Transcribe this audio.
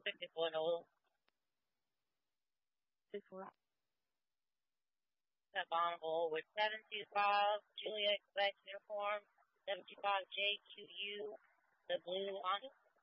54 Noel. 64. Step on hold with 725 Juliet Quebec uniform, 725 JQU, the blue Honda.